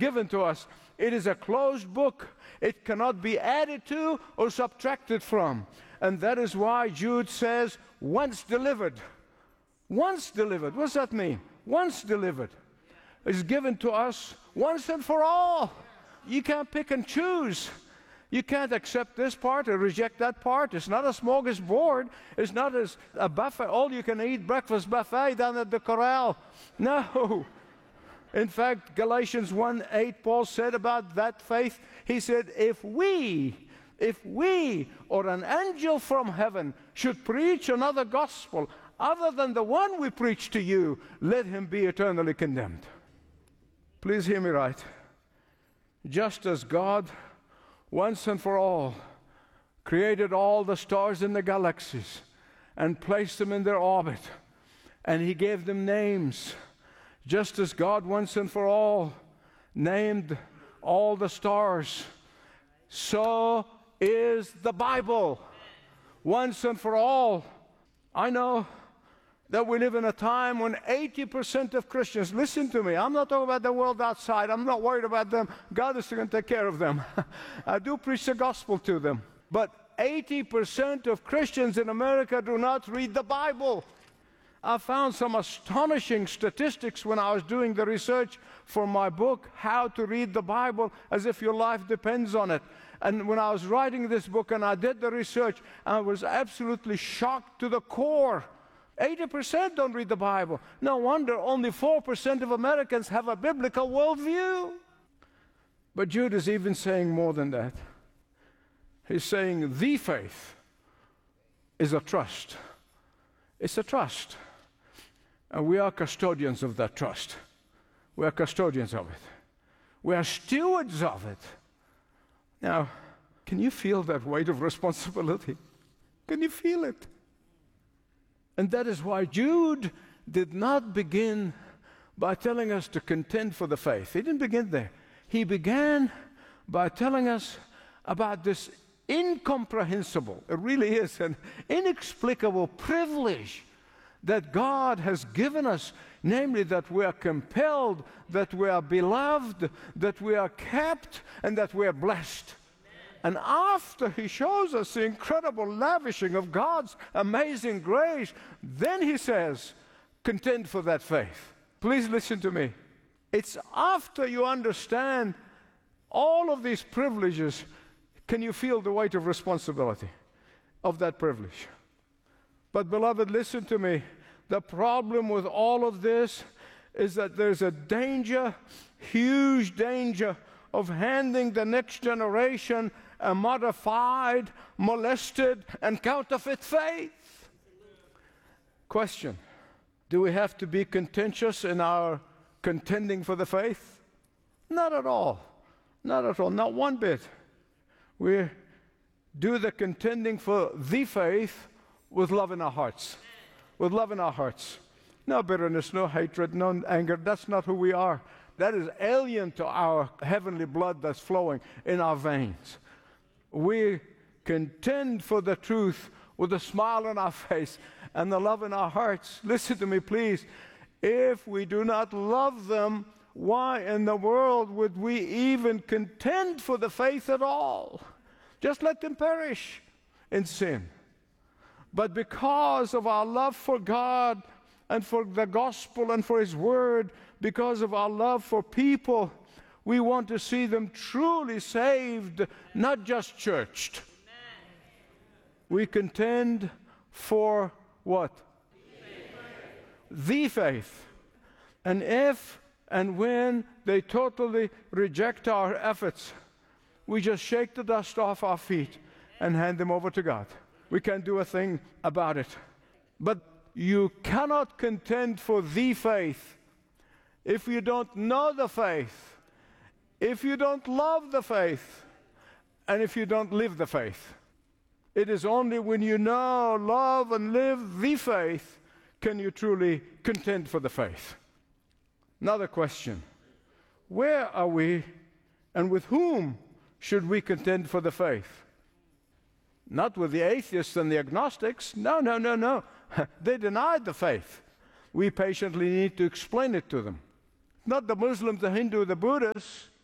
given to us. It is a closed book. It cannot be added to or subtracted from. And that is why Jude says, once delivered. Once delivered. What does that mean? Once delivered. It's given to us once and for all. You can't pick and choose. You can't accept this part or reject that part. It's not a smorgasbord. It's not a buffet, all-you-can-eat breakfast buffet down at the corral. No. In fact, Galatians 1:8, Paul said about that faith, he said, if we or an angel from heaven should preach another gospel other than the one we preach to you, let him be eternally condemned. Please hear me right. Just as God once and for all created all the stars in the galaxies and placed them in their orbit, and he gave them names, just as God once and for all named all the stars, so is the Bible once and for all. I know that we live in a time when 80% of Christians, listen to me, I'm not talking about the world outside, I'm not worried about them, God is going to take care of them. I do preach the gospel to them. But 80% of Christians in America do not read the Bible. I found some astonishing statistics when I was doing the research for my book, How to Read the Bible as if Your Life Depends on It. And when I was writing this book and I did the research, I was absolutely shocked to the core. 80% don't read the Bible. No wonder only 4% of Americans have a biblical worldview. But Jude is even saying more than that. He's saying the faith is a trust. It's a trust. And we are custodians of that trust. We are custodians of it. We are stewards of it. Now, can you feel that weight of responsibility? Can you feel it? And that is why Jude did not begin by telling us to contend for the faith. He didn't begin there. He began by telling us about this incomprehensible, it really is an inexplicable privilege that God has given us, namely that we are compelled, that we are beloved, that we are kept, and that we are blessed. And after he shows us the incredible lavishing of God's amazing grace, then he says, contend for that faith. Please listen to me. It's after you understand all of these privileges, can you feel the weight of responsibility of that privilege? But beloved, listen to me. The problem with all of this is that there's a danger, huge danger, of handing the next generation a modified, molested, and counterfeit faith. Question: do we have to be contentious in our contending for the faith? Not at all. Not at all. Not one bit. We do the contending for the faith with love in our hearts. With love in our hearts. No bitterness, no hatred, no anger. That's not who we are. That is alien to our heavenly blood that's flowing in our veins. We contend for the truth with a smile on our face and the love in our hearts. Listen to me, please. If we do not love them, why in the world would we even contend for the faith at all? Just let them perish in sin. But because of our love for God and for the gospel and for His Word, because of our love for people, we want to see them truly saved, not just churched. Amen. We contend for what? The faith. And if and when they totally reject our efforts, we just shake the dust off our feet and hand them over to God. We can't do a thing about it. But you cannot contend for the faith if you don't know the faith, if you don't love the faith, and if you don't live the faith. It is only when you know, love, and live the faith can you truly contend for the faith. Another question: where are we and with whom should we contend for the faith? Not with the atheists and the agnostics. No. They denied the faith. We patiently need to explain it to them. Not the Muslims, the Hindu, the Buddhists.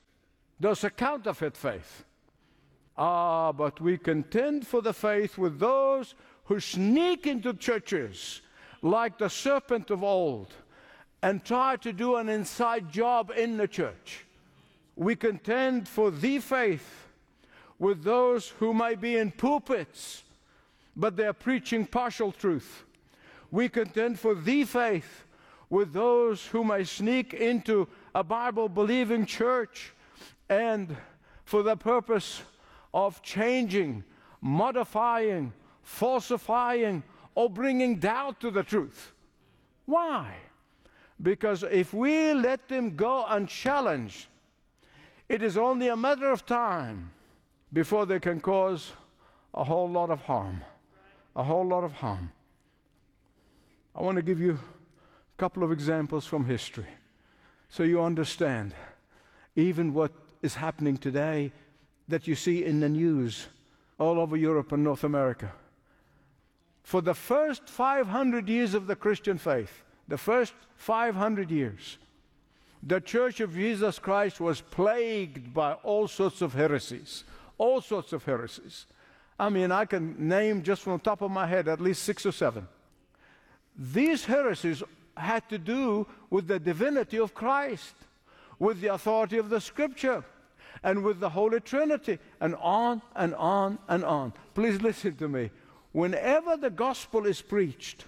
There's a counterfeit faith. But we contend for the faith with those who sneak into churches like the serpent of old and try to do an inside job in the church. We contend for the faith with those who may be in pulpits, but they're preaching partial truth. We contend for the faith with those who may sneak into a Bible-believing church and for the purpose of changing, modifying, falsifying, or bringing doubt to the truth. Why? Because if we let them go unchallenged, it is only a matter of time before they can cause a whole lot of harm. A whole lot of harm. I want to give you a couple of examples from history so you understand even what is happening today that you see in the news all over Europe and North America. For the first 500 years of the Christian faith, the first 500 years, the Church of Jesus Christ was plagued by all sorts of heresies. All sorts of heresies. I mean, I can name just from the top of my head at least 6 or 7. These heresies had to do with the divinity of Christ, with the authority of the Scripture, and with the Holy Trinity, and on and on and on. Please listen to me. Whenever the gospel is preached,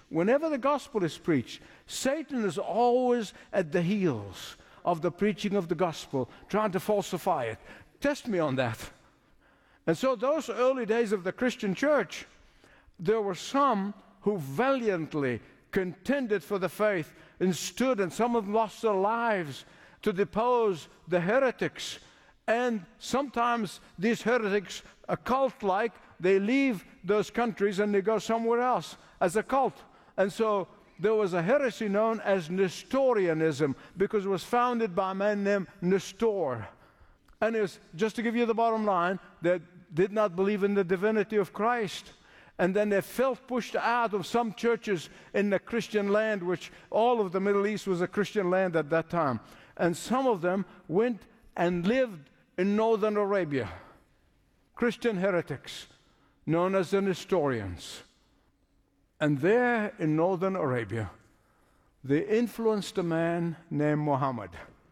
Satan is always at the heels of the preaching of the gospel, trying to falsify it. Test me on that. And so those early days of the Christian church, there were some who valiantly contended for the faith and stood, and some of them lost their lives to depose the heretics. And sometimes these heretics, a cult-like, they leave those countries and they go somewhere else as a cult. And so there was a heresy known as Nestorianism because it was founded by a man named Nestor. And it was, just to give you the bottom line, they did not believe in the divinity of Christ. And then they felt pushed out of some churches in the Christian land, which all of the Middle East was a Christian land at that time. And some of them went and lived in northern Arabia. Christian heretics, known as the Nestorians. And there in northern Arabia, they influenced a man named Muhammad.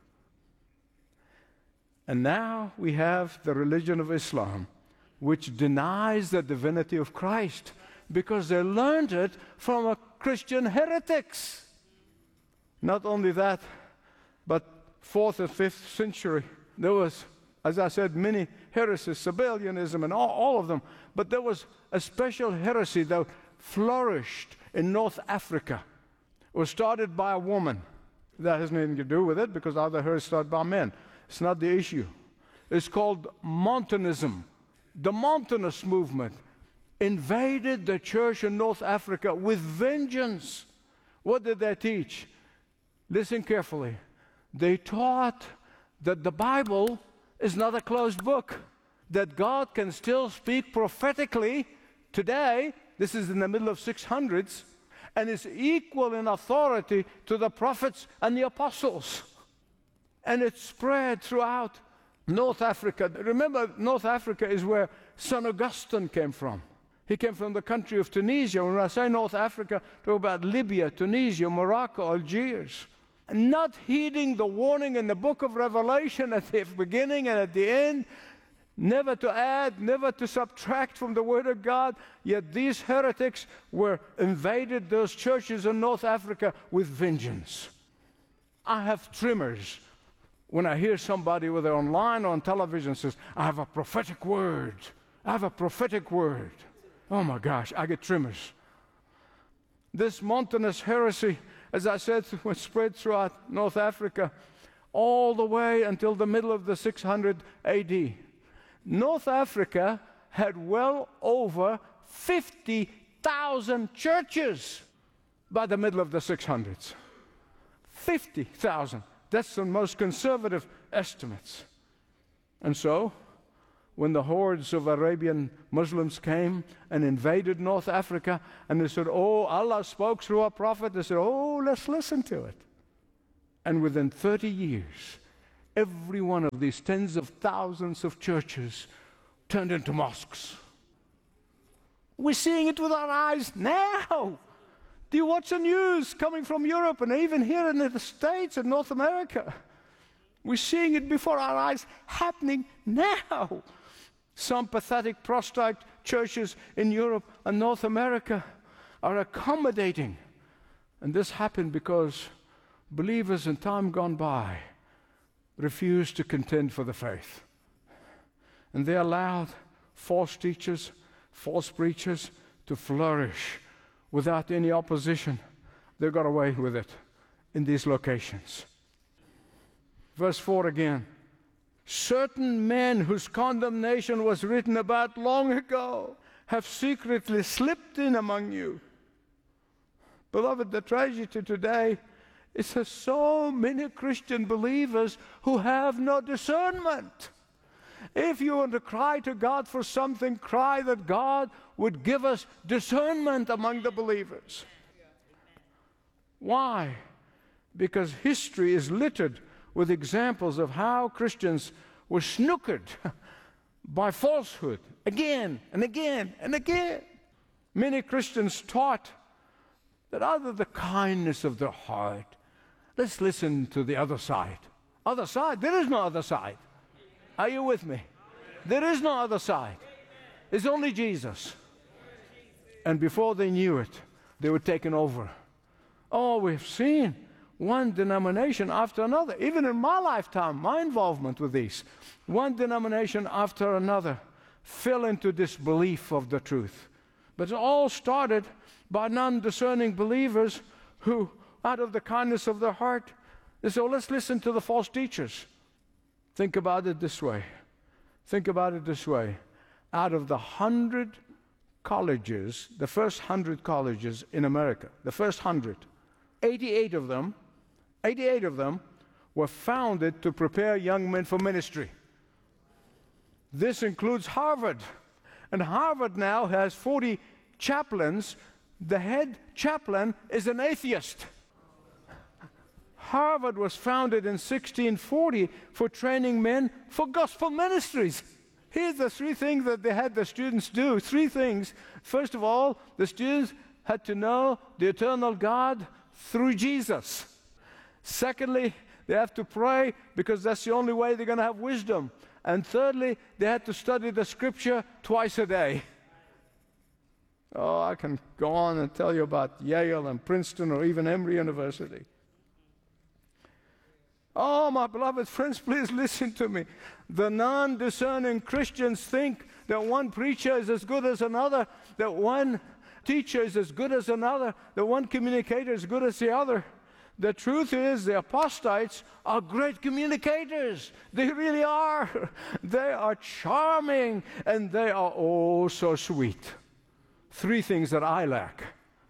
And now we have the religion of Islam, which denies the divinity of Christ because they learned it from a Christian heretics. Not only that, but 4th and 5th century, there was, as I said, many heresies, Sabellianism and all of them, but there was a special heresy that flourished in North Africa. It was started by a woman. That has nothing to do with it because other heresies started by men. It's not the issue. It's called Montanism. The Montanist movement invaded the church in North Africa with vengeance. What did they teach? Listen carefully. They taught that the Bible is not a closed book, that God can still speak prophetically today. This is in the middle of 600s, and is equal in authority to the prophets and the apostles. And it spread throughout North Africa. Remember, North Africa is where St. Augustine came from. He came from the country of Tunisia. When I say North Africa, I talk about Libya, Tunisia, Morocco, Algiers. Not heeding the warning in the book of Revelation at the beginning and at the end, never to add, never to subtract from the Word of God, yet these heretics invaded those churches in North Africa with vengeance. I have tremors when I hear somebody, whether online or on television, says, I have a prophetic word. I have a prophetic word. Oh my gosh, I get tremors. This Montanist heresy, as I said, was spread throughout North Africa all the way until the middle of the 600 AD. North Africa had well over 50,000 churches by the middle of the 600s. 50,000. That's the most conservative estimates. And so, when the hordes of Arabian Muslims came and invaded North Africa, and they said, oh, Allah spoke through a prophet, they said, oh, let's listen to it. And within 30 years, every one of these tens of thousands of churches turned into mosques. We're seeing it with our eyes now. Do you watch the news coming from Europe and even here in the States and North America? We're seeing it before our eyes happening now. Some pathetic prostate churches in Europe and North America are accommodating. And this happened because believers in time gone by refused to contend for the faith. And they allowed false teachers, false preachers to flourish without any opposition. They got away with it in these locations. Verse 4 again. Certain men whose condemnation was written about long ago have secretly slipped in among you. Beloved, the tragedy today is there's so many Christian believers who have no discernment. If you want to cry to God for something, cry that God would give us discernment among the believers. Why? Because history is littered with examples of how Christians were snookered by falsehood again and again and again. Many Christians taught that out of the kindness of their heart, let's listen to the other side. Other side? There is no other side. Are you with me? There is no other side. It's only Jesus. And before they knew it, they were taken over. Oh, we've seen one denomination after another. Even in my lifetime, my involvement with these, one denomination after another fell into disbelief of the truth. But it all started by non-discerning believers who, out of the kindness of their heart, they said, oh, let's listen to the false teachers. Think about it this way. Think about it this way. Out of the 100 colleges, the first 100 colleges in America, the first 100, 88 of them were founded to prepare young men for ministry. This includes Harvard. And Harvard now has 40 chaplains. The head chaplain is an atheist. Harvard was founded in 1640 for training men for gospel ministries. Here's the three things that they had the students do. Three things. First of all, the students had to know the eternal God through Jesus. Secondly, they have to pray because that's the only way they're going to have wisdom. And thirdly, they had to study the scripture twice a day. Oh, I can go on and tell you about Yale and Princeton or even Emory University. Oh, my beloved friends, please listen to me. The non-discerning Christians think that one preacher is as good as another, that one teacher is as good as another, that one communicator is as good as the other. The truth is, the apostates are great communicators. They really are. They are charming, and they are oh so sweet. Three things that I lack.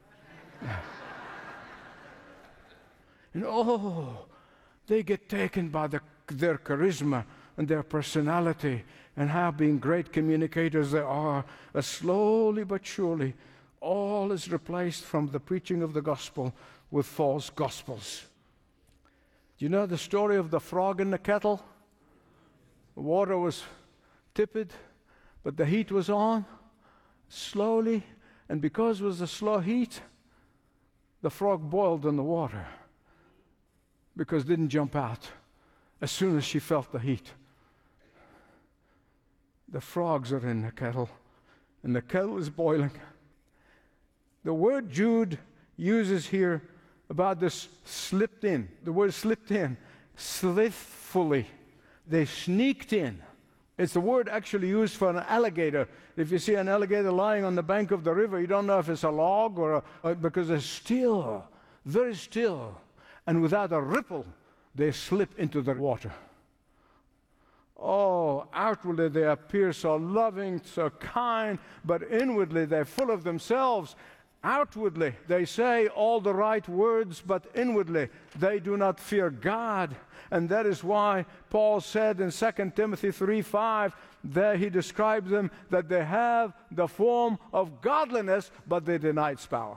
And oh, they get taken by their charisma and their personality and how being great communicators they are. Slowly but surely, all is replaced from the preaching of the gospel with false gospels. Do you know the story of the frog in the kettle? The water was tepid, but the heat was on slowly, and because it was a slow heat, the frog boiled in the water because it didn't jump out as soon as she felt the heat. The frogs are in the kettle, and the kettle is boiling. The word Jude uses here about this slipped in, the word slipped in, slithfully. They sneaked in. It's the word actually used for an alligator. If you see an alligator lying on the bank of the river, you don't know if it's a log or because it's still, very still. And without a ripple, they slip into the water. Oh, outwardly they appear so loving, so kind, but inwardly they're full of themselves. Outwardly they say all the right words, but inwardly they do not fear God. And that is why Paul said in 2 Timothy 3:5, there he describes them that they have the form of godliness, but they deny its power.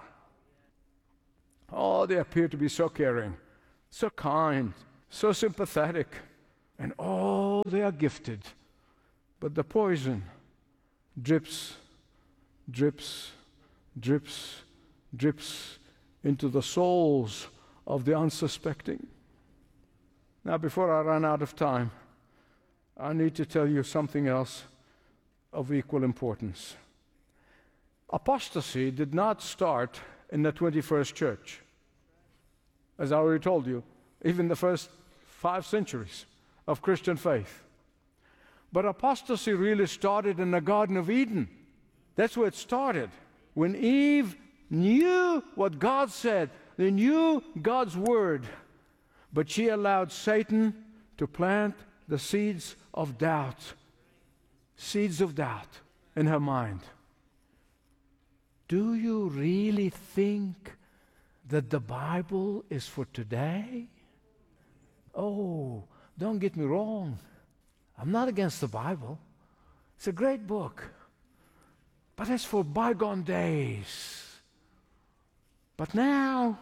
Oh, they appear to be so caring, so kind, so sympathetic. And oh, they are gifted. But the poison drips, drips, drips, drips into the souls of the unsuspecting. Now, before I run out of time, I need to tell you something else of equal importance. Apostasy did not start in the 21st church. As I already told you, even the first 5 centuries of Christian faith. But apostasy really started in the Garden of Eden. That's where it started. When Eve knew what God said, they knew God's word, but she allowed Satan to plant the seeds of doubt in her mind. Do you really think that the Bible is for today? Oh, don't get me wrong. I'm not against the Bible. It's a great book. But it's for bygone days. But now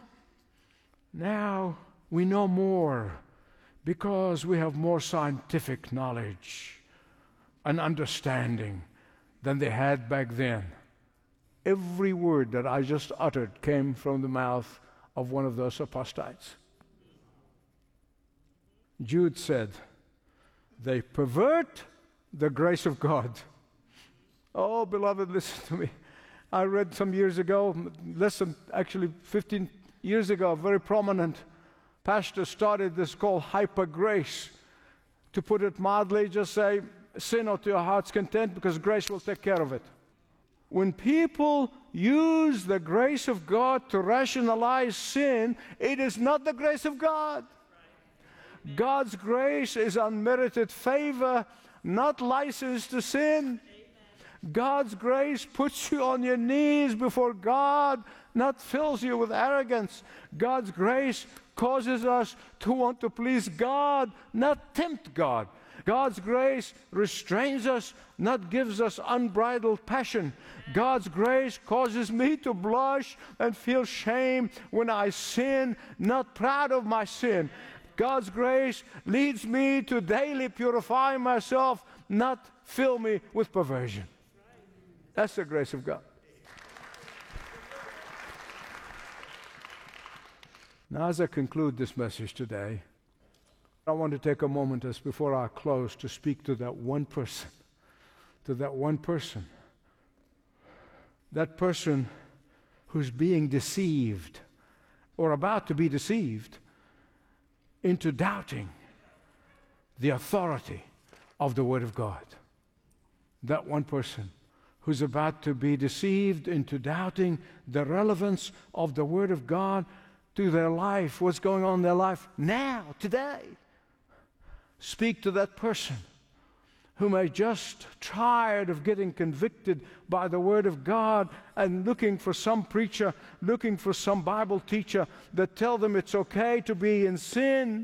we know more because we have more scientific knowledge and understanding than they had back then. Every word that I just uttered came from the mouth of one of those apostates. Jude said, they pervert the grace of God. Oh, beloved, listen to me. I read some years ago, actually 15 years ago, a very prominent pastor started this called hyper grace. To put it mildly, just say, sin not to your heart's content because grace will take care of it. When people use the grace of God to rationalize sin, it is not the grace of God. God's grace is unmerited favor, not license to sin. God's grace puts you on your knees before God, not fills you with arrogance. God's grace causes us to want to please God, not tempt God. God's grace restrains us, not gives us unbridled passion. God's grace causes me to blush and feel shame when I sin, not proud of my sin. God's grace leads me to daily purify myself, not fill me with perversion. That's the grace of God. Now, as I conclude this message today, I want to take a moment as before I close to speak to that one person, that person who's being deceived or about to be deceived into doubting the authority of the Word of God. That one person who's about to be deceived into doubting the relevance of the Word of God to their life, what's going on in their life now, today. Speak to that person who may just tired of getting convicted by the Word of God and looking for some preacher, looking for some Bible teacher that tell them it's okay to be in sin.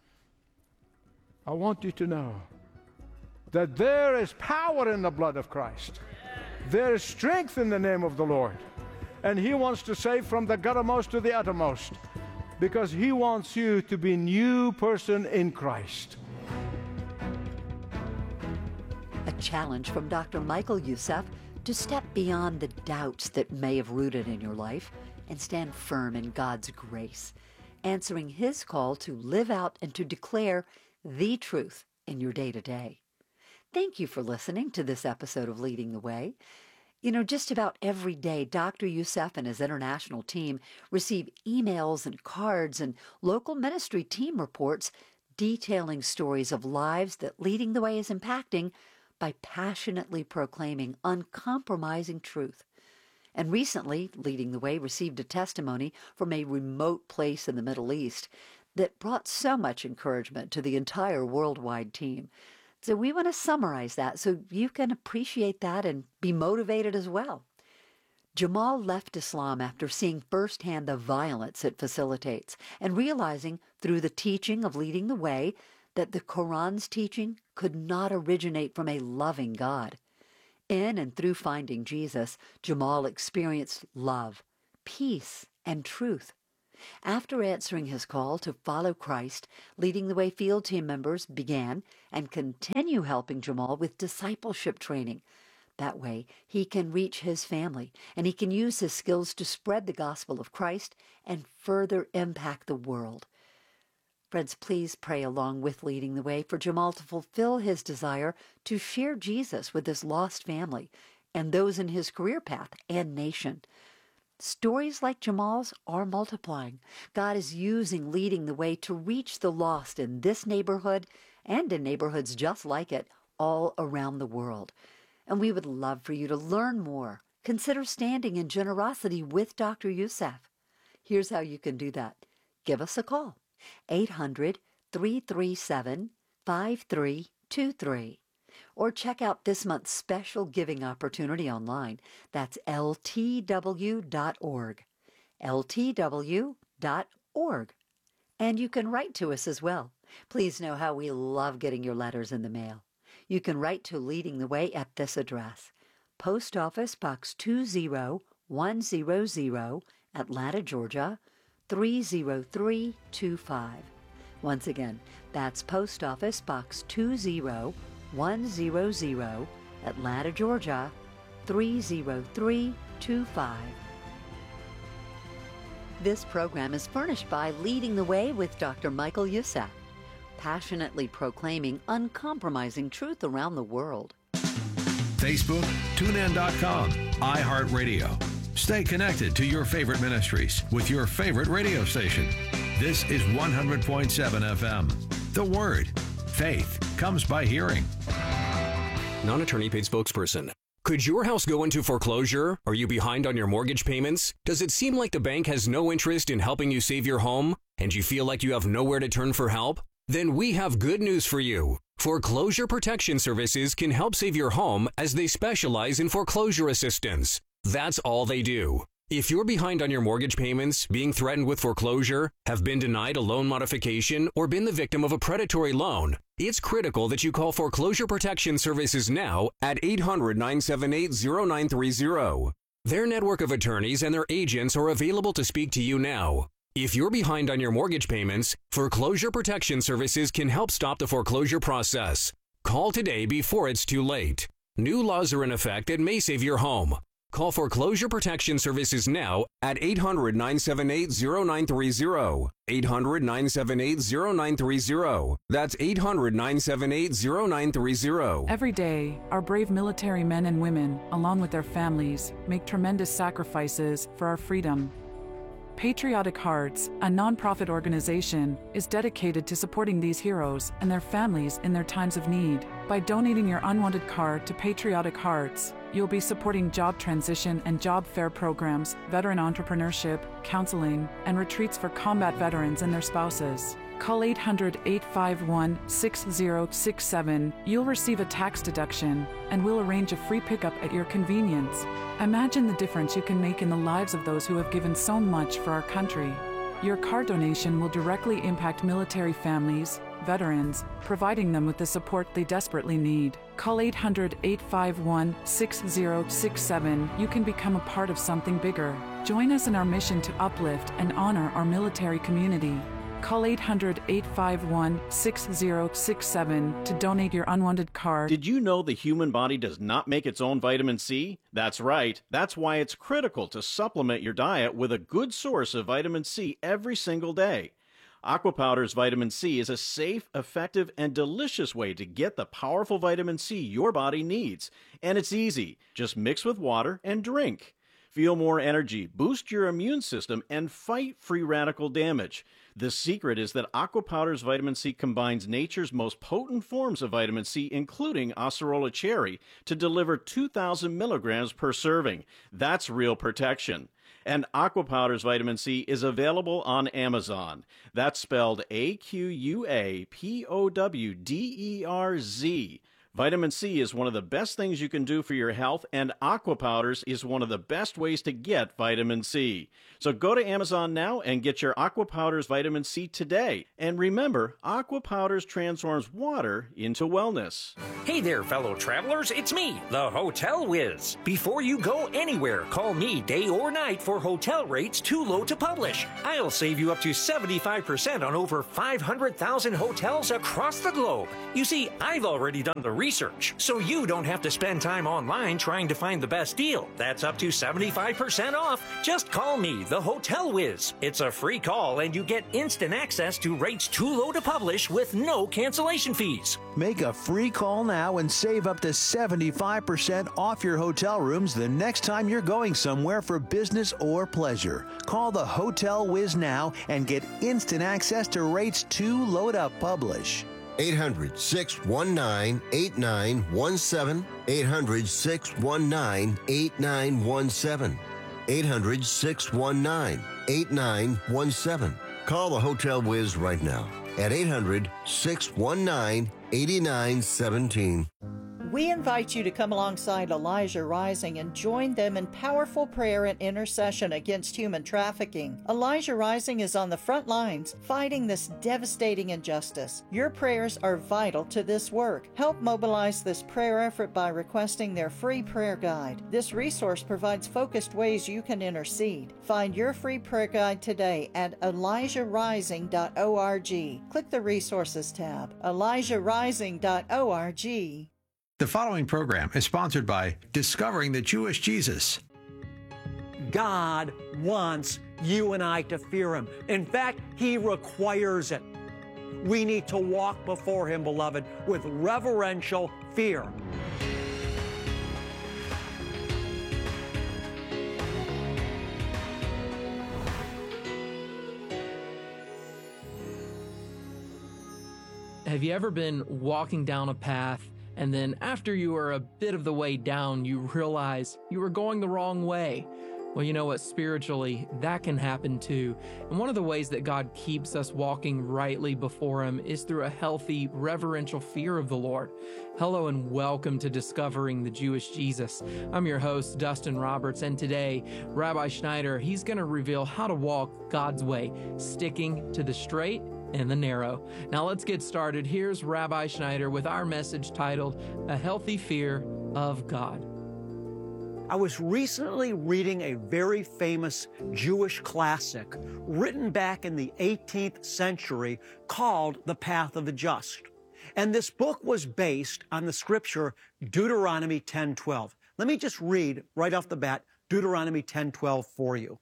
I want you to know that there is power in the blood of Christ. There is strength in the name of the Lord. And He wants to save from the guttermost to the uttermost, because He wants you to be a new person in Christ. A challenge from Dr. Michael Youssef to step beyond the doubts that may have rooted in your life and stand firm in God's grace, answering His call to live out and to declare the truth in your day-to-day. Thank you for listening to this episode of Leading the Way. You know, just about every day, Dr. Youssef and his international team receive emails and cards and local ministry team reports detailing stories of lives that Leading the Way is impacting by passionately proclaiming uncompromising truth. And recently, Leading the Way received a testimony from a remote place in the Middle East that brought so much encouragement to the entire worldwide team. So we want to summarize that so you can appreciate that and be motivated as well. Jamal left Islam after seeing firsthand the violence it facilitates and realizing through the teaching of Leading the Way that the Quran's teaching could not originate from a loving God. In and through finding Jesus, Jamal experienced love, peace, and truth. After answering his call to follow Christ, Leading the Way field team members began and continue helping Jamal with discipleship training. That way, he can reach his family, and he can use his skills to spread the gospel of Christ and further impact the world. Friends, please pray along with Leading the Way for Jamal to fulfill his desire to share Jesus with his lost family and those in his career path and nation. Stories like Jamal's are multiplying. God is using Leading the Way to reach the lost in this neighborhood and in neighborhoods just like it all around the world. And we would love for you to learn more. Consider standing in generosity with Dr. Youssef. Here's how you can do that. Give us a call, 800-337-5323. Or check out this month's special giving opportunity online. That's ltw.org. ltw.org. And you can write to us as well. Please know how we love getting your letters in the mail. You can write to Leading the Way at this address: Post Office Box 20100, Atlanta, Georgia, 30325. Once again, that's Post Office Box 20100, Atlanta, Georgia, 30325. This program is furnished by Leading the Way with Dr. Michael Youssef, passionately proclaiming uncompromising truth around the world. Facebook, TuneIn.com, iHeartRadio. Stay connected to your favorite ministries with your favorite radio station. This is 100.7 FM. The Word. Faith comes by hearing. Non-attorney paid spokesperson. Could your house go into foreclosure? Are you behind on your mortgage payments? Does it seem like the bank has no interest in helping you save your home? And you feel like you have nowhere to turn for help? Then we have good news for you. Foreclosure Protection Services can help save your home as they specialize in foreclosure assistance. That's all they do. If you're behind on your mortgage payments, being threatened with foreclosure, have been denied a loan modification, or been the victim of a predatory loan, it's critical that you call Foreclosure Protection Services now at 800-978-0930. Their network of attorneys and their agents are available to speak to you now. If you're behind on your mortgage payments, Foreclosure Protection Services can help stop the foreclosure process. Call today before it's too late. New laws are in effect that may save your home. Call Foreclosure Protection Services now at 800-978-0930. 800-978-0930. That's 800-978-0930. Every day, our brave military men and women, along with their families, make tremendous sacrifices for our freedom. Patriotic Hearts, a nonprofit organization, is dedicated to supporting these heroes and their families in their times of need. By donating your unwanted car to Patriotic Hearts, you'll be supporting job transition and job fair programs, veteran entrepreneurship, counseling, and retreats for combat veterans and their spouses. Call 800-851-6067. You'll receive a tax deduction, and we'll arrange a free pickup at your convenience. Imagine the difference you can make in the lives of those who have given so much for our country. Your car donation will directly impact military families, veterans, providing them with the support they desperately need. Call 800-851-6067. You can become a part of something bigger. Join us in our mission to uplift and honor our military community. Call 800-851-6067 to donate your unwanted car. Did you know the human body does not make its own vitamin C? That's right. That's why it's critical to supplement your diet with a good source of vitamin C every single day. Aquapowder's vitamin C is a safe, effective, and delicious way to get the powerful vitamin C your body needs. And it's easy. Just mix with water and drink. Feel more energy, boost your immune system, and fight free radical damage. The secret is that Aquapowder's vitamin C combines nature's most potent forms of vitamin C, including Acerola cherry, to deliver 2,000 milligrams per serving. That's real protection. And Aquapowder's vitamin C is available on Amazon. That's spelled AQUAPOWDERZ. Vitamin C is one of the best things you can do for your health, and Aqua Powders is one of the best ways to get vitamin C. So go to Amazon now and get your Aqua Powders Vitamin C today. And remember, Aqua Powders transforms water into wellness. Hey there, fellow travelers. It's me, the Hotel Whiz. Before you go anywhere, call me day or night for hotel rates too low to publish. I'll save you up to 75% on over 500,000 hotels across the globe. You see, I've already done the research, so you don't have to spend time online trying to find the best deal. That's up to 75% off. Just call me, the Hotel Whiz. It's a free call, and you get instant access to rates too low to publish with no cancellation fees. Make a free call now and save up to 75% off your hotel rooms the next time you're going somewhere for business or pleasure. Call the Hotel Whiz now and get instant access to rates too low to publish. 800-619-8917. 800-619-8917. 800-619-8917. Call the Hotel Whiz right now at 800-619-8917. We invite you to come alongside Elijah Rising and join them in powerful prayer and intercession against human trafficking. Elijah Rising is on the front lines fighting this devastating injustice. Your prayers are vital to this work. Help mobilize this prayer effort by requesting their free prayer guide. This resource provides focused ways you can intercede. Find your free prayer guide today at ElijahRising.org. Click the Resources tab. ElijahRising.org. The following program is sponsored by Discovering the Jewish Jesus. God wants you and I to fear Him. In fact, He requires it. We need to walk before Him, beloved, with reverential fear. Have you ever been walking down a path, and then after you are a bit of the way down, you realize you were going the wrong way? Well, you know what? Spiritually, that can happen too. And one of the ways that God keeps us walking rightly before Him is through a healthy, reverential fear of the Lord. Hello and welcome to Discovering the Jewish Jesus. I'm your host, Dustin Roberts, and today, Rabbi Schneider, he's going to reveal how to walk God's way, sticking to the straight and the narrow. Now let's get started. Here's Rabbi Schneider with our message titled, A Healthy Fear of God. I was recently reading a very famous Jewish classic written back in the 18th century called The Path of the Just. And this book was based on the scripture Deuteronomy 10:12. Let me just read right off the bat Deuteronomy 10:12 for you.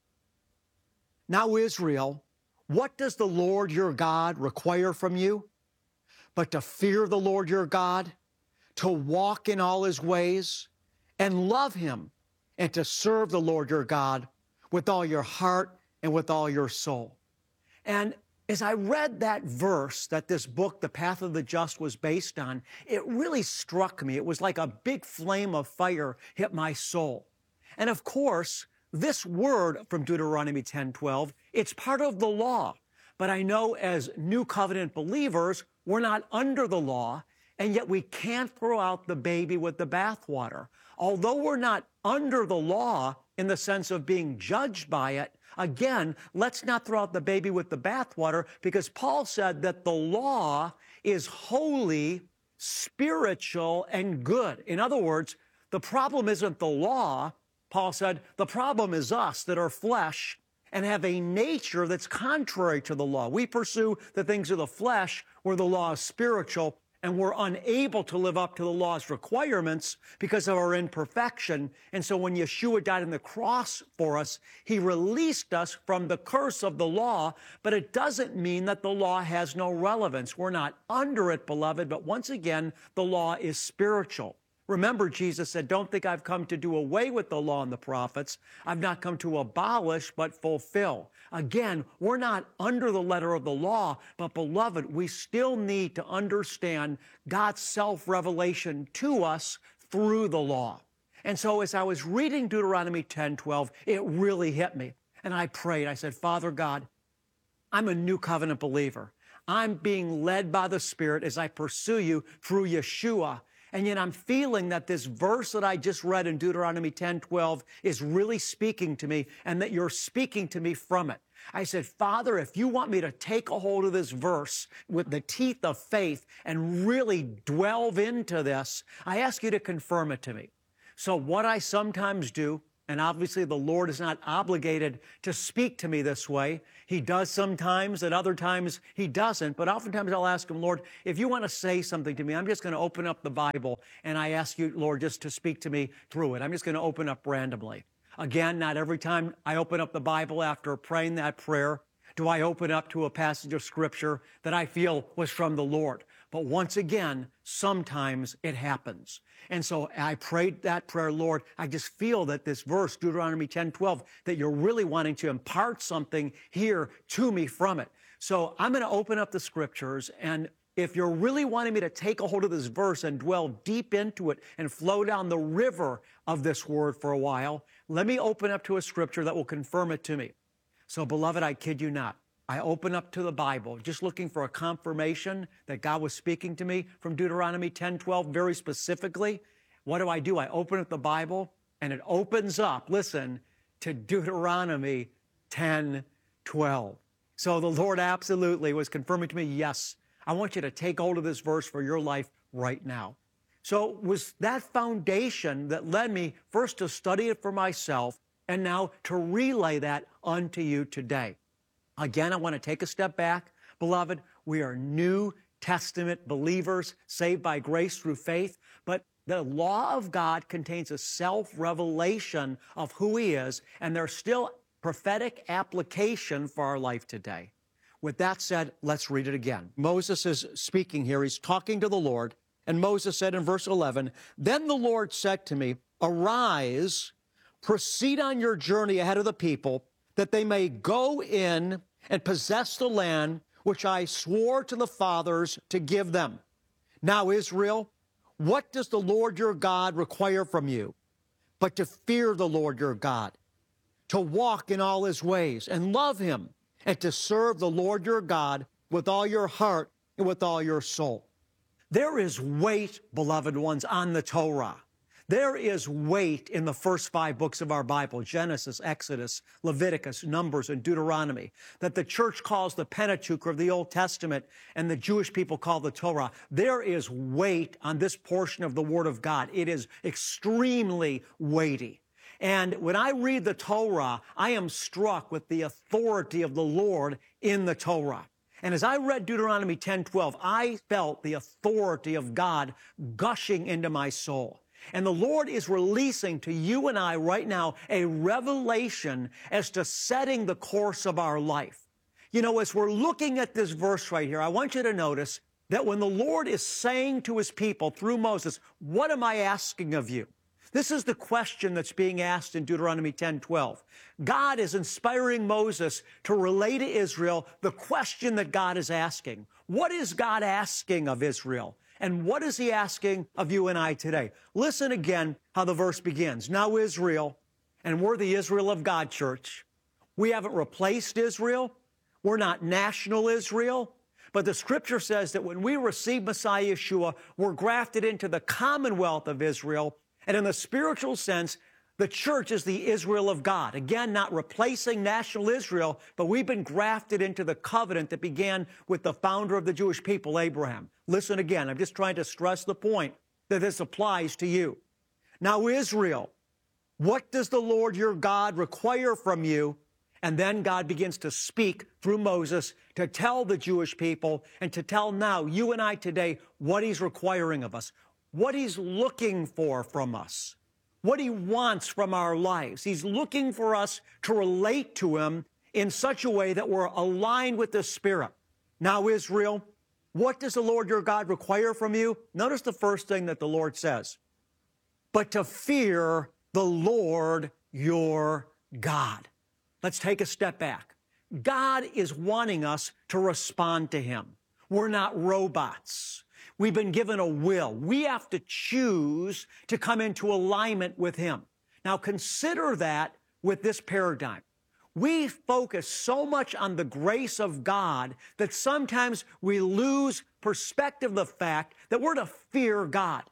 Now, Israel, what does the Lord your God require from you? But to fear the Lord your God, to walk in all His ways, and love Him, and to serve the Lord your God with all your heart and with all your soul. And as I read that verse that this book, The Path of the Just, was based on, it really struck me. It was like a big flame of fire hit my soul. And of course, this word from Deuteronomy 10:12, it's part of the law. But I know as New Covenant believers, we're not under the law, and yet we can't throw out the baby with the bathwater. Although we're not under the law in the sense of being judged by it, again, let's not throw out the baby with the bathwater, because Paul said that the law is holy, spiritual, and good. In other words, the problem isn't the law. Paul said, the problem is us that are flesh and have a nature that's contrary to the law. We pursue the things of the flesh where the law is spiritual, and we're unable to live up to the law's requirements because of our imperfection. And so when Yeshua died on the cross for us, He released us from the curse of the law, but it doesn't mean that the law has no relevance. We're not under it, beloved, but once again, the law is spiritual. Remember, Jesus said, don't think I've come to do away with the law and the prophets. I've not come to abolish, but fulfill. Again, we're not under the letter of the law, but beloved, we still need to understand God's self-revelation to us through the law. And so as I was reading Deuteronomy 10:12, it really hit me. And I prayed. I said, Father God, I'm a new covenant believer. I'm being led by the Spirit as I pursue you through Yeshua. And yet I'm feeling that this verse that I just read in Deuteronomy 10:12 is really speaking to me, and that you're speaking to me from it. I said, Father, if you want me to take a hold of this verse with the teeth of faith and really delve into this, I ask you to confirm it to me. So what I sometimes do, and obviously the Lord is not obligated to speak to me this way. He does sometimes, and other times He doesn't. But oftentimes I'll ask Him, Lord, if you want to say something to me, I'm just going to open up the Bible, and I ask you, Lord, just to speak to me through it. I'm just going to open up randomly. Again, not every time I open up the Bible after praying that prayer do I open up to a passage of Scripture that I feel was from the Lord. But once again, sometimes it happens. And so I prayed that prayer, Lord, I just feel that this verse, Deuteronomy 10:12, that you're really wanting to impart something here to me from it. So I'm going to open up the Scriptures, and if you're really wanting me to take a hold of this verse and dwell deep into it and flow down the river of this word for a while, let me open up to a Scripture that will confirm it to me. So, beloved, I kid you not. I open up to the Bible, just looking for a confirmation that God was speaking to me from Deuteronomy 10:12 very specifically. What do? I open up the Bible, and it opens up, listen, to Deuteronomy 10:12. So the Lord absolutely was confirming to me, yes, I want you to take hold of this verse for your life right now. So it was that foundation that led me first to study it for myself, and now to relay that unto you today. Again, I want to take a step back. Beloved, we are New Testament believers, saved by grace through faith, but the law of God contains a self-revelation of who He is, and there's still prophetic application for our life today. With that said, let's read it again. Moses is speaking here. He's talking to the Lord, and Moses said in verse 11, "Then the Lord said to me, Arise, proceed on your journey ahead of the people, that they may go in and possess the land which I swore to the fathers to give them. Now, Israel, what does the Lord your God require from you? But to fear the Lord your God, to walk in all His ways and love Him, and to serve the Lord your God with all your heart and with all your soul." There is weight, beloved ones, on the Torah. There is weight in the first 5 books of our Bible, Genesis, Exodus, Leviticus, Numbers, and Deuteronomy, that the church calls the Pentateuch of the Old Testament and the Jewish people call the Torah. There is weight on this portion of the Word of God. It is extremely weighty. And when I read the Torah, I am struck with the authority of the Lord in the Torah. And as I read Deuteronomy 10:12, I felt the authority of God gushing into my soul. And the Lord is releasing to you and I right now a revelation as to setting the course of our life. You know, as we're looking at this verse right here, I want you to notice that when the Lord is saying to His people through Moses, "What am I asking of you?" This is the question that's being asked in Deuteronomy 10:12. God is inspiring Moses to relay to Israel the question that God is asking. What is God asking of Israel? And what is He asking of you and I today? Listen again how the verse begins. Now Israel, and we're the Israel of God, church. We haven't replaced Israel. We're not national Israel. But the Scripture says that when we receive Messiah Yeshua, we're grafted into the commonwealth of Israel. And in the spiritual sense, the church is the Israel of God. Again, not replacing national Israel, but we've been grafted into the covenant that began with the founder of the Jewish people, Abraham. Listen again. I'm just trying to stress the point that this applies to you. Now, Israel, what does the Lord your God require from you? And then God begins to speak through Moses to tell the Jewish people and to tell now you and I today what He's requiring of us, what He's looking for from us, what He wants from our lives. He's looking for us to relate to Him in such a way that we're aligned with the Spirit. Now, Israel, what does the Lord your God require from you? Notice the first thing that the Lord says. But to fear the Lord your God. Let's take a step back. God is wanting us to respond to Him. We're not robots. We've been given a will. We have to choose to come into alignment with Him. Now consider that with this paradigm. We focus so much on the grace of God that sometimes we lose perspective of the fact that we're to fear God.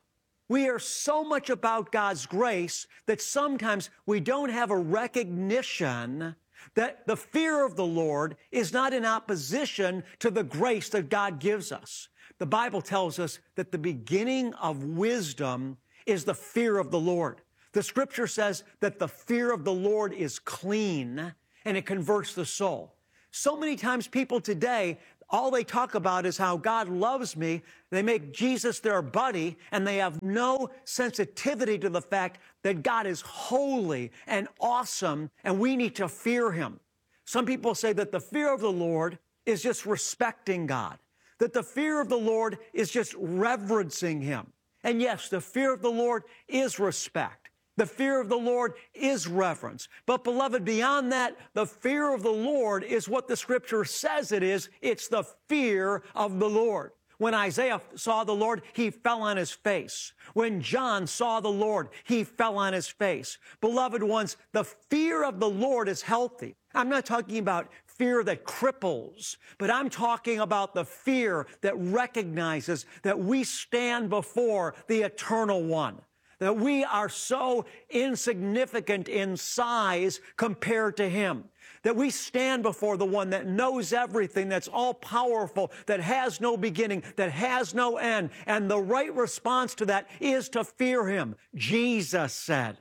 We are so much about God's grace that sometimes we don't have a recognition that the fear of the Lord is not in opposition to the grace that God gives us. The Bible tells us that the beginning of wisdom is the fear of the Lord. The Scripture says that the fear of the Lord is clean and it converts the soul. So many times people today, all they talk about is how God loves me. They make Jesus their buddy, and they have no sensitivity to the fact that God is holy and awesome, and we need to fear him. Some people say that the fear of the Lord is just respecting God, that the fear of the Lord is just reverencing him. And yes, the fear of the Lord is respect. The fear of the Lord is reverence. But beloved, beyond that, the fear of the Lord is what the Scripture says it is. It's the fear of the Lord. When Isaiah saw the Lord, he fell on his face. When John saw the Lord, he fell on his face. Beloved ones, the fear of the Lord is healthy. I'm not talking about fear that cripples, but I'm talking about the fear that recognizes that we stand before the Eternal One, that we are so insignificant in size compared to him, that we stand before the one that knows everything, that's all-powerful, that has no beginning, that has no end, and the right response to that is to fear him. Jesus said.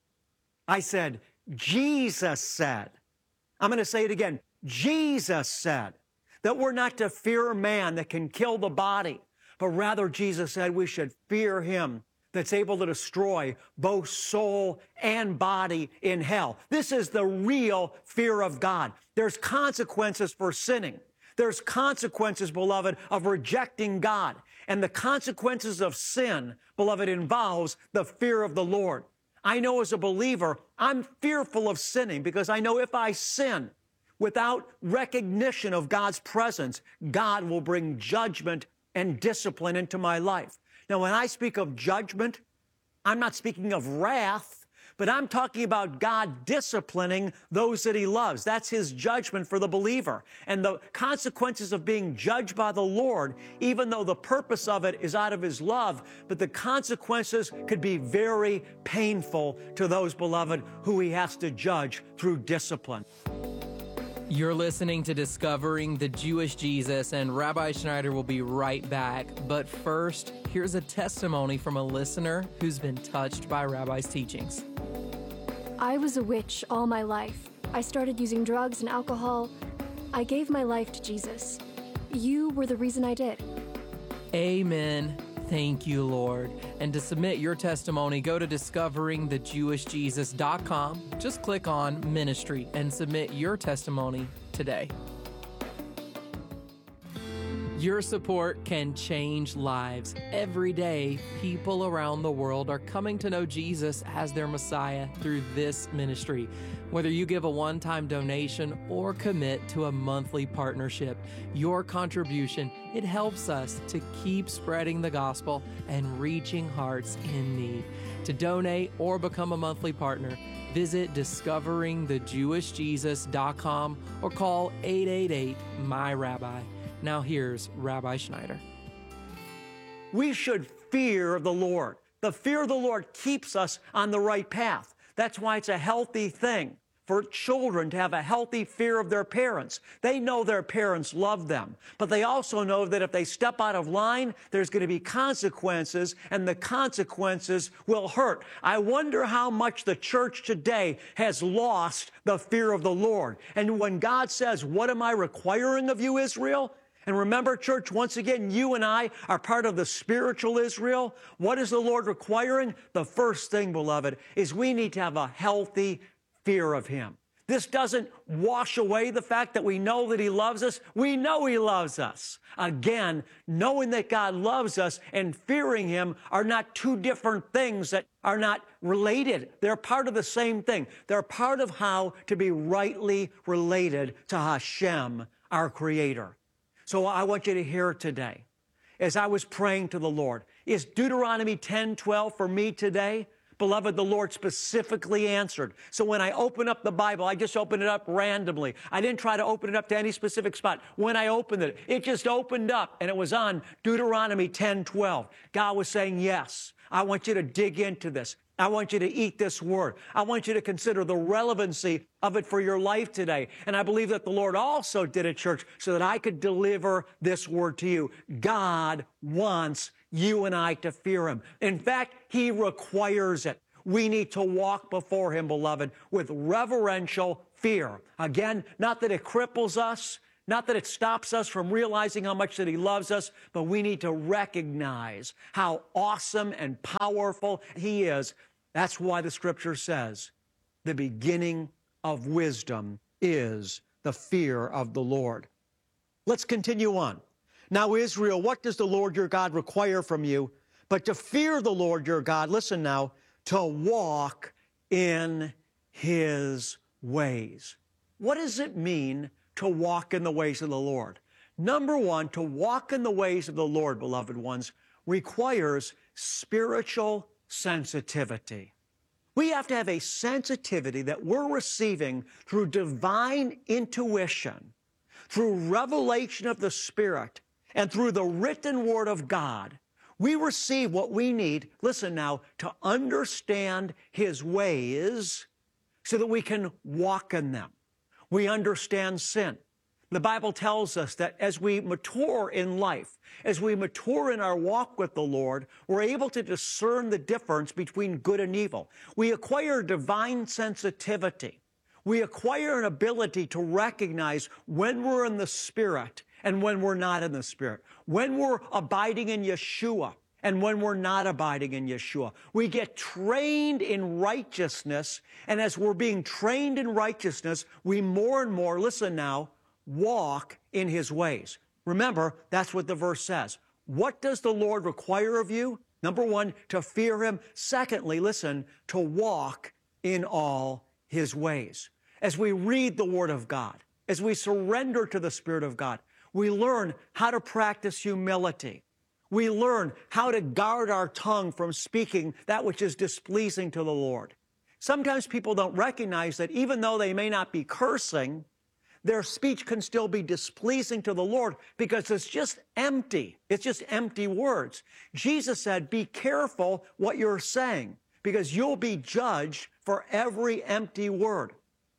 I said, Jesus said. I'm going to say it again. Jesus said that we're not to fear man that can kill the body, but rather Jesus said we should fear him that's able to destroy both soul and body in hell. This is the real fear of God. There's consequences for sinning. There's consequences, beloved, of rejecting God. And the consequences of sin, beloved, involves the fear of the Lord. I know as a believer, I'm fearful of sinning because I know if I sin without recognition of God's presence, God will bring judgment and discipline into my life. Now, when I speak of judgment, I'm not speaking of wrath, but I'm talking about God disciplining those that he loves. That's his judgment for the believer. And the consequences of being judged by the Lord, even though the purpose of it is out of his love, but the consequences could be very painful to those, beloved, who he has to judge through discipline. You're listening to Discovering the Jewish Jesus, and Rabbi Schneider will be right back. But first, here's a testimony from a listener who's been touched by Rabbi's teachings. I was a witch all my life. I started using drugs and alcohol. I gave my life to Jesus. You were the reason I did. Amen. Thank you, Lord. And to submit your testimony, go to discoveringthejewishjesus.com. Just click on Ministry and submit your testimony today. Your support can change lives. Every day, people around the world are coming to know Jesus as their Messiah through this ministry. Whether you give a one-time donation or commit to a monthly partnership, your contribution, it helps us to keep spreading the gospel and reaching hearts in need. To donate or become a monthly partner, visit discoveringthejewishjesus.com or call 888-MY-RABBI. Now here's Rabbi Schneider. We should fear the Lord. The fear of the Lord keeps us on the right path. That's why it's a healthy thing for children to have a healthy fear of their parents. They know their parents love them, but they also know that if they step out of line, there's going to be consequences, and the consequences will hurt. I wonder how much the church today has lost the fear of the Lord. And when God says, "What am I requiring of you, Israel?" And remember, church, once again, you and I are part of the spiritual Israel. What is the Lord requiring? The first thing, beloved, is we need to have a healthy fear of him. This doesn't wash away the fact that we know that he loves us. We know he loves us. Again, knowing that God loves us and fearing him are not two different things that are not related. They're part of the same thing. They're part of how to be rightly related to Hashem, our Creator. So I want you to hear today, as I was praying to the Lord, is Deuteronomy 10:12 for me today? Beloved, the Lord specifically answered. So when I open up the Bible, I just opened it up randomly. I didn't try to open it up to any specific spot. When I opened it, it just opened up, and it was on Deuteronomy 10:12. God was saying, yes, I want you to dig into this. I want you to eat this word. I want you to consider the relevancy of it for your life today. And I believe that the Lord also did it, church, so that I could deliver this word to you. God wants you and I to fear him. In fact, he requires it. We need to walk before him, beloved, with reverential fear. Again, not that it cripples us, not that it stops us from realizing how much that he loves us, but we need to recognize how awesome and powerful he is. That's why the scripture says the beginning of wisdom is the fear of the Lord. Let's continue on. Now, Israel, what does the Lord your God require from you? But to fear the Lord your God, listen now, to walk in his ways. What does it mean to walk in the ways of the Lord? Number one, to walk in the ways of the Lord, beloved ones, requires spiritual sensitivity. We have to have a sensitivity that we're receiving through divine intuition, through revelation of the Spirit, and through the written Word of God. We receive what we need, listen now, to understand his ways so that we can walk in them. We understand sin. The Bible tells us that as we mature in life, as we mature in our walk with the Lord, we're able to discern the difference between good and evil. We acquire divine sensitivity. We acquire an ability to recognize when we're in the Spirit and when we're not in the Spirit, when we're abiding in Yeshua and when we're not abiding in Yeshua. We get trained in righteousness, and as we're being trained in righteousness, we more and more, listen now, walk in his ways. Remember, that's what the verse says. What does the Lord require of you? Number one, to fear him. Secondly, listen, to walk in all his ways. As we read the Word of God, as we surrender to the Spirit of God, we learn how to practice humility. We learn how to guard our tongue from speaking that which is displeasing to the Lord. Sometimes people don't recognize that even though they may not be cursing, their speech can still be displeasing to the Lord because it's just empty. It's just empty words. Jesus said, be careful what you're saying because you'll be judged for every empty word.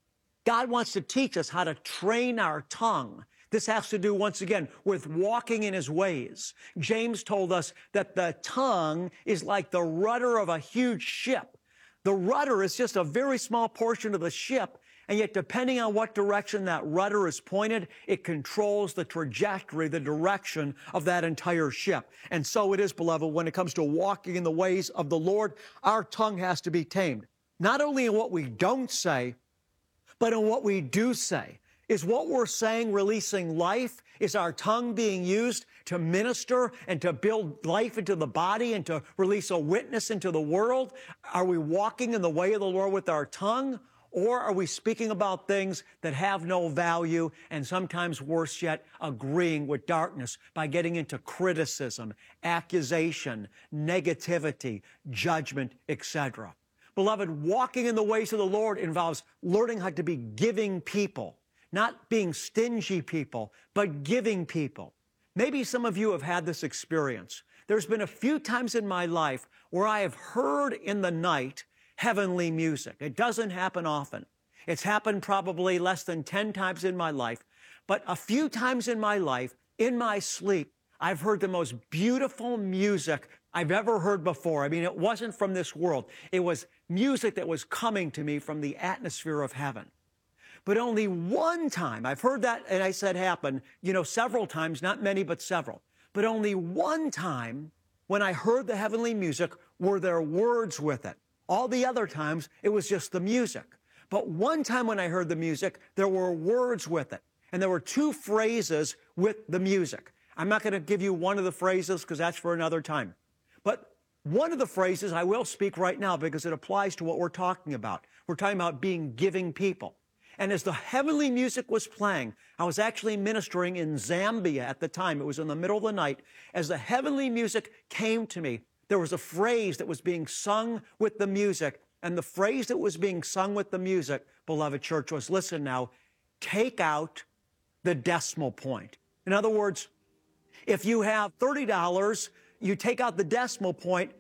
God wants to teach us how to train our tongue. This has to do, once again, with walking in his ways. James told us that the tongue is like the rudder of a huge ship. The rudder is just a very small portion of the ship, and yet depending on what direction that rudder is pointed, it controls the trajectory, the direction of that entire ship. And so it is, beloved, when it comes to walking in the ways of the Lord, our tongue has to be tamed. Not only in what we don't say, but in what we do say. Is what we're saying releasing life? Is our tongue being used to minister and to build life into the body and to release a witness into the world? Are we walking in the way of the Lord with our tongue? Or are we speaking about things that have no value and sometimes worse yet, agreeing with darkness by getting into criticism, accusation, negativity, judgment, etc.? Beloved, walking in the ways of the Lord involves learning how to be giving people. Not being stingy people, but giving people. Maybe some of you have had this experience. There's been a few times in my life where I have heard in the night heavenly music. It doesn't happen often. It's happened probably less than 10 times in my life. But a few times in my life, in my sleep, I've heard the most beautiful music I've ever heard before. I mean, it wasn't from this world. It was music that was coming to me from the atmosphere of heaven. But only one time, I've heard that, and I said happen, several times, not many, but several. But only one time when I heard the heavenly music were there words with it. All the other times, it was just the music. But one time when I heard the music, there were words with it. And there were two phrases with the music. I'm not going to give you one of the phrases because that's for another time. But one of the phrases I will speak right now because it applies to what we're talking about. We're talking about being giving people. And as the heavenly music was playing, I was actually ministering in Zambia at the time. It was in the middle of the night. As the heavenly music came to me, there was a phrase that was being sung with the music. And the phrase that was being sung with the music, beloved church, was, listen now, take out the decimal point. In other words, if you have $30, you take out the decimal point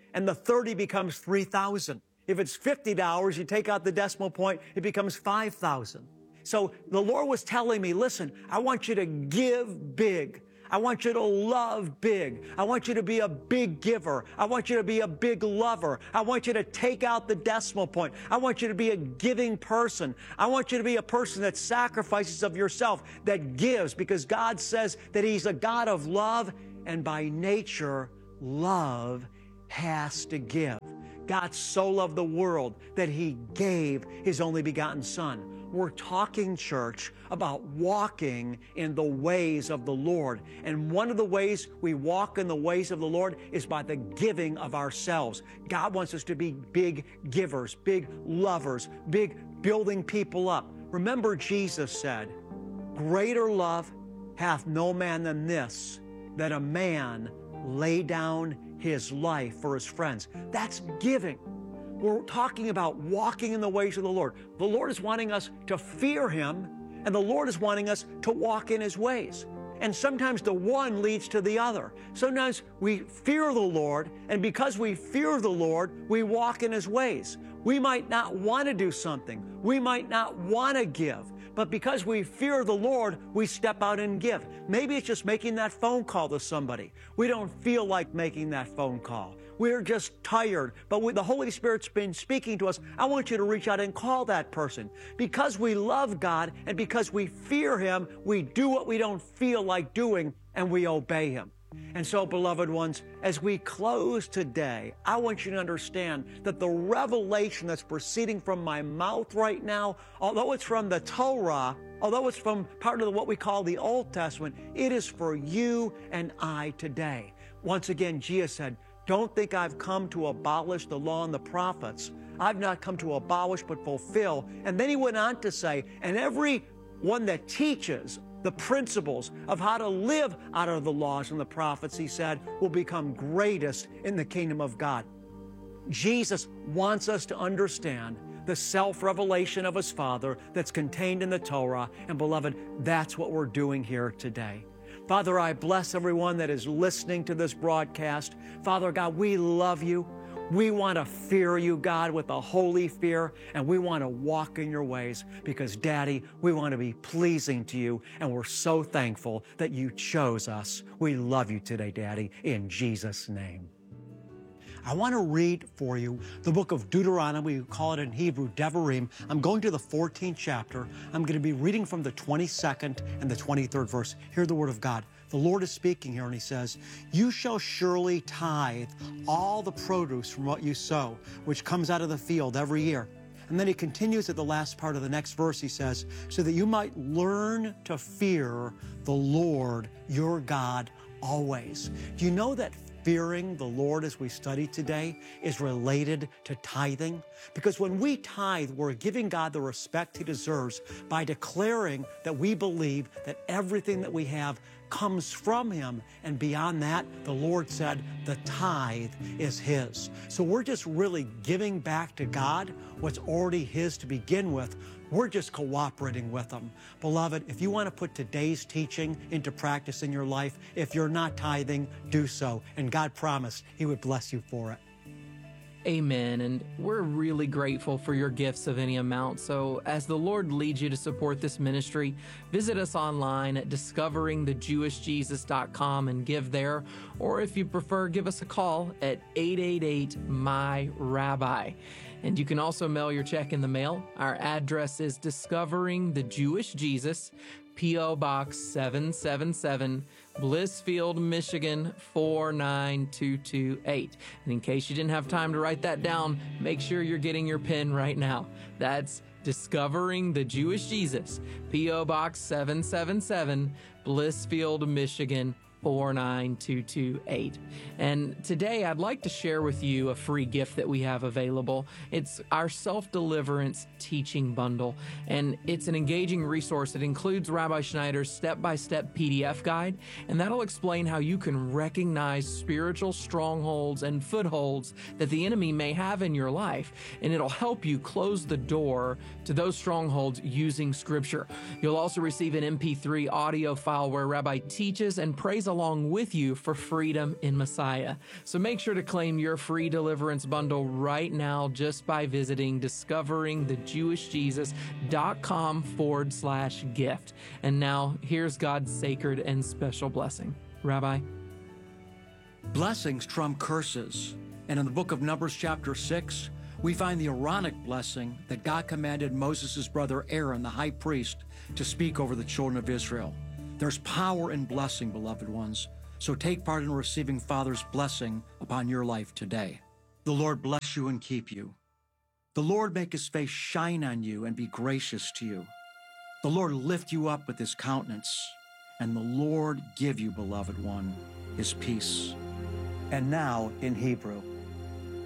and the 30 becomes 3,000. If it's $50, you take out the decimal point, it becomes 5,000. So the Lord was telling me, listen, I want you to give big. I want you to love big. I want you to be a big giver. I want you to be a big lover. I want you to take out the decimal point. I want you to be a giving person. I want you to be a person that sacrifices of yourself, that gives, because God says that He's a God of love, and by nature, love has to give. God so loved the world that He gave His only begotten Son. We're talking, church, about walking in the ways of the Lord. And one of the ways we walk in the ways of the Lord is by the giving of ourselves. God wants us to be big givers, big lovers, big building people up. Remember, Jesus said, "Greater love hath no man than this, that a man lay down his life for his friends." That's giving. We're talking about walking in the ways of the Lord. The Lord is wanting us to fear Him, and the Lord is wanting us to walk in His ways. And sometimes the one leads to the other. Sometimes we fear the Lord, and because we fear the Lord, we walk in His ways. We might not want to do something. We might not want to give. But because we fear the Lord, we step out and give. Maybe it's just making that phone call to somebody. We don't feel like making that phone call. We're just tired, but the Holy Spirit's been speaking to us. I want you to reach out and call that person. Because we love God and because we fear Him, we do what we don't feel like doing, and we obey Him. And so, beloved ones, as we close today, I want you to understand that the revelation that's proceeding from my mouth right now, although it's from the Torah, although it's from part of what we call the Old Testament, it is for you and I today. Once again, Jesus said, "Don't think I've come to abolish the law and the prophets. I've not come to abolish but fulfill." And then He went on to say, "And every one that teaches the principles of how to live out of the laws and the prophets," He said, "will become greatest in the kingdom of God." Jesus wants us to understand the self-revelation of His Father that's contained in the Torah. And beloved, that's what we're doing here today. Father, I bless everyone that is listening to this broadcast. Father God, we love You. We want to fear You, God, with a holy fear, and we want to walk in Your ways because, Daddy, we want to be pleasing to You, and we're so thankful that You chose us. We love You today, Daddy, in Jesus' name. I want to read for you the book of Deuteronomy. We call it in Hebrew, Devarim. I'm going to the 14th chapter. I'm going to be reading from the 22nd and the 23rd verse. Hear the word of God. The Lord is speaking here, and He says, "You shall surely tithe all the produce from what you sow, which comes out of the field every year." And then He continues at the last part of the next verse. He says, "So that you might learn to fear the Lord your God always." Do you know that fearing the Lord, as we study today, is related to tithing? Because when we tithe, we're giving God the respect He deserves by declaring that we believe that everything that we have comes from Him. And beyond that, the Lord said the tithe is His. So we're just really giving back to God what's already His to begin with. We're just cooperating with Him. Beloved, if you want to put today's teaching into practice in your life, if you're not tithing, do so. And God promised He would bless you for it. Amen. And we're really grateful for your gifts of any amount. So as the Lord leads you to support this ministry, visit us online at discoveringthejewishjesus.com and give there. Or if you prefer, give us a call at 888-MY-RABBI. And you can also mail your check in the mail. Our address is Discovering the Jewish Jesus, P.O. Box 777, Blissfield, Michigan 49228. And in case you didn't have time to write that down, make sure you're getting your pen right now. That's Discovering the Jewish Jesus, P.O. Box 777, Blissfield, Michigan 49228. And today I'd like to share with you a free gift that we have available. It's our self-deliverance teaching bundle, and it's an engaging resource that includes Rabbi Schneider's step-by-step PDF guide, and that'll explain how you can recognize spiritual strongholds and footholds that the enemy may have in your life, and it'll help you close the door to those strongholds using Scripture. You'll also receive an MP3 audio file where Rabbi teaches and prays along with you for freedom in Messiah. So make sure to claim your free deliverance bundle right now just by visiting discoveringthejewishjesus.com/gift. And now here's God's sacred and special blessing. Rabbi? Blessings trump curses. And in the book of Numbers chapter 6, we find the Aaronic blessing that God commanded Moses' brother Aaron, the high priest, to speak over the children of Israel. There's power in blessing, beloved ones. So take part in receiving Father's blessing upon your life today. The Lord bless you and keep you. The Lord make his face shine on you and be gracious to you. The Lord lift you up with his countenance. And the Lord give you, beloved one, his peace. And now in Hebrew.